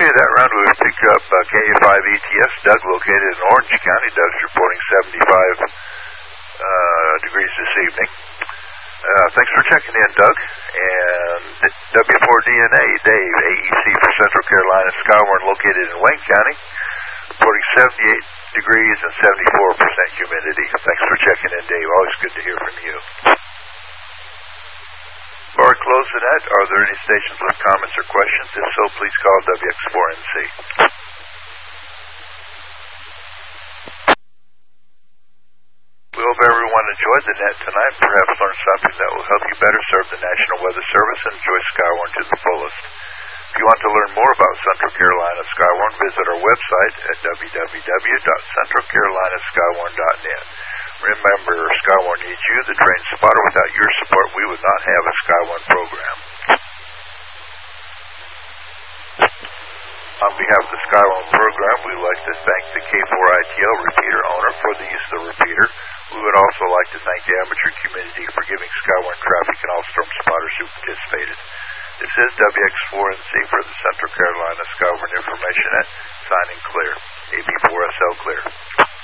Okay, that round we will pick up KA5 ETS, Doug located in Orange County. Doug's reporting 75 degrees this evening. Thanks for checking in, Doug. And W4DNA, Dave, AEC for Central Carolina, Skywarn located in Wayne County, reporting 78 degrees and 74% humidity. Thanks for checking in, Dave. Always good to hear from you. Before I close the net, are there any stations with comments or questions? If so, please call WX4NC. We hope everyone enjoyed the net tonight and perhaps learned something that will help you better serve the National Weather Service and enjoy Skywarn to the fullest. If you want to learn more about Central Carolina Skywarn, visit our website at www.centralcarolinaSkywarn.net. Remember, Skywarn needs you, the trained spotter. Without your support, we would not have a Skywarn program. On behalf of the Skywarn program, we would like to thank the K4ITL repeater owner for the use of the repeater. We would also like to thank the amateur community for giving Skywarn traffic and all storm spotters who participated. This is WX4NC for the Central Carolina Skywarn Information Net, signing clear. AB4SL clear.